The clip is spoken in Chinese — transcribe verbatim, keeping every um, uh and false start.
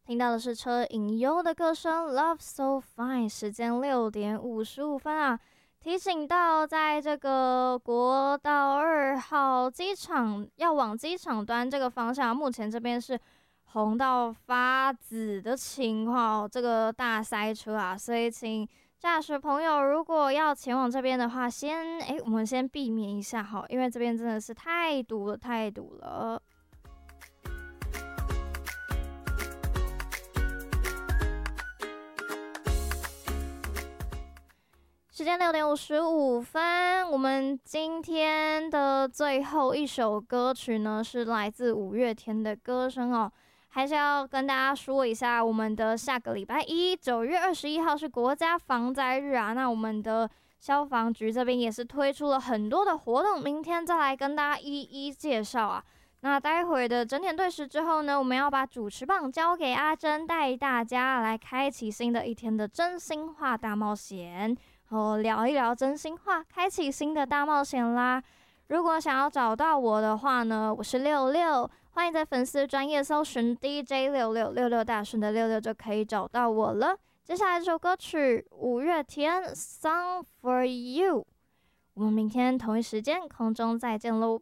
听到的是车银优的歌声《Love So Fine》，时间六点五十五分啊。提醒到，在这个国道二号机场要往机场端这个方向，目前这边是红到发紫的情况，这个大塞车啊，所以请驾驶朋友如果要前往这边的话，先哎，我们先避免一下哈，因为这边真的是太堵了，太堵了。时间六点五十五分，我们今天的最后一首歌曲呢，是来自五月天的歌声哦。还是要跟大家说一下，我们的下个礼拜一，九月二十一号是国家防灾日啊。那我们的消防局这边也是推出了很多的活动，明天再来跟大家一一介绍啊。那待会的整点对时之后呢，我们要把主持棒交给阿珍，带大家来开启新的一天的真心话大冒险。哦，聊一聊真心话，开启新的大冒险啦！如果想要找到我的话呢，我是六六，欢迎在粉丝专页搜寻 D J 六六六六大顺的六六就可以找到我了。接下来这首歌曲，五月天《Song for You》，我们明天同一时间空中再见喽！